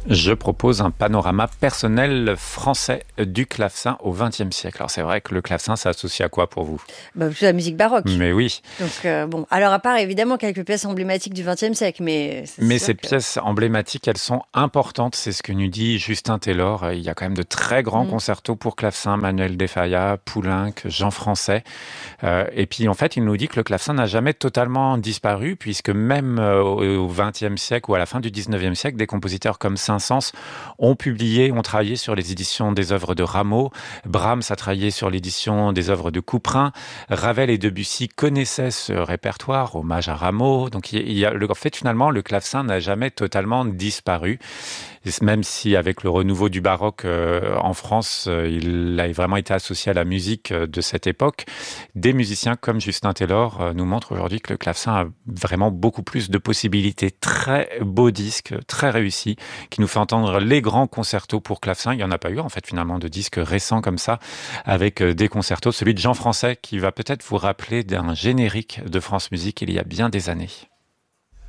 Je propose un panorama personnel français du clavecin au XXe siècle. Alors c'est vrai que le clavecin, ça associe à quoi pour vous? Plutôt la musique baroque. Mais oui. Donc bon, alors à part évidemment quelques pièces emblématiques du XXe siècle, mais c'est Mais sûr ces que... pièces emblématiques, elles sont importantes. C'est ce que nous dit Justin Taylor. Il y a quand même de très grands concertos pour clavecin, Manuel de Falla, Poulenc, Jean Français. Et puis en fait, il nous dit que le clavecin n'a jamais totalement disparu, puisque même au XXe siècle ou à la fin du XIXe siècle, des compositeurs comme Saint-Saëns ont publié, ont travaillé sur les éditions des œuvres de Rameau. Brahms a travaillé sur l'édition des œuvres de Couperin. Ravel et Debussy connaissaient ce répertoire, hommage à Rameau. Donc en fait, finalement, le clavecin n'a jamais totalement disparu. Même si avec le renouveau du baroque en France, il a vraiment été associé à la musique de cette époque, des musiciens comme Justin Taylor nous montrent aujourd'hui que le clavecin a vraiment beaucoup plus de possibilités. Très beau disque, très réussi, qui nous fait entendre les grands concertos pour clavecin. Il n'y en a pas eu en fait finalement de disques récents comme ça, avec des concertos. Celui de Jean Français qui va peut-être vous rappeler d'un générique de France Musique il y a bien des années.